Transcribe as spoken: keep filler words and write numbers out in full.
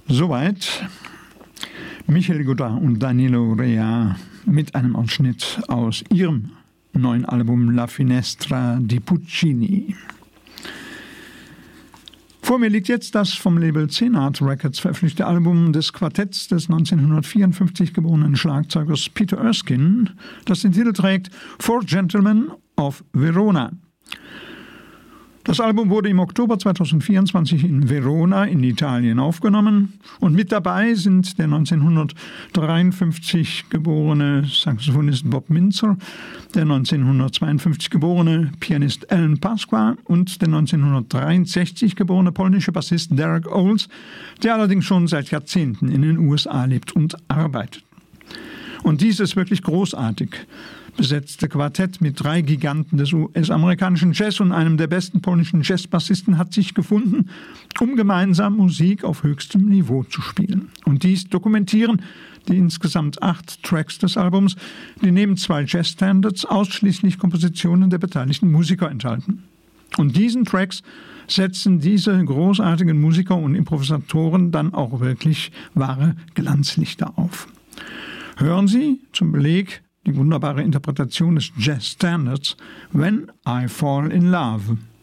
Soweit Michel Godard und Danilo Rea mit einem Ausschnitt aus ihrem neuen Album La Finestra di Puccini. Vor mir liegt jetzt das vom Label zehn Art Records veröffentlichte Album des Quartetts des neunzehnhundertvierundfünfzig geborenen Schlagzeugers Peter Erskine, das den Titel trägt Four Gentlemen of Verona. Das Album wurde im Oktober zweitausendvierundzwanzig in Verona in Italien aufgenommen und mit dabei sind der neunzehnhundertdreiundfünfzig geborene Saxophonist Bob Mintzer, der neunzehnhundertzweiundfünfzig geborene Pianist Alan Pasqua und der neunzehnhundertdreiundsechzig geborene polnische Bassist Derek Olds, der allerdings schon seit Jahrzehnten in den U S A lebt und arbeitet. Und dies ist wirklich großartig besetzte Quartett mit drei Giganten des U S-amerikanischen Jazz und einem der besten polnischen Jazzbassisten hat sich gefunden, um gemeinsam Musik auf höchstem Niveau zu spielen. Und dies dokumentieren die insgesamt acht Tracks des Albums, die neben zwei Jazzstandards ausschließlich Kompositionen der beteiligten Musiker enthalten. Und diesen Tracks setzen diese großartigen Musiker und Improvisatoren dann auch wirklich wahre Glanzlichter auf. Hören Sie zum Beleg die wunderbare Interpretation des Jazz Standards When I Fall in Love.